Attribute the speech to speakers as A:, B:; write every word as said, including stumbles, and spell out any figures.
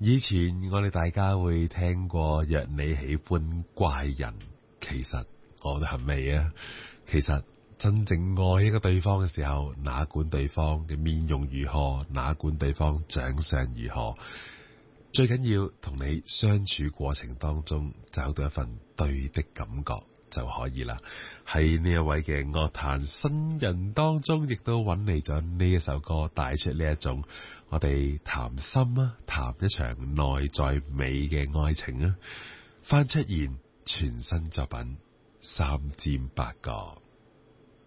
A: 以前我哋大家會聽過若你喜歡怪人，其實我都係未啊。其實真正愛一個對方嘅時候，哪管對方嘅面容如何，哪管對方長相如何，最緊要同你相處過程當中找到一份對的感覺就可以啦。喺呢一位嘅樂壇新人當中，亦都揾嚟咗呢一首歌，帶出呢一種我哋談心啊，談一場內在美嘅愛情啊。翻出現全新作品三尖八角。